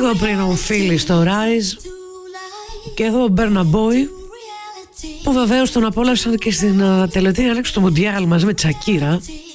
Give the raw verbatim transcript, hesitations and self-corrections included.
Λίγο πριν ο φίλη στο Rise. Και εδώ ο Burna Boy, που βεβαίως τον απόλαυσαν και στην uh, τελετή Αλέξου του Μουντιάλ μαζί με τη Σακύρα.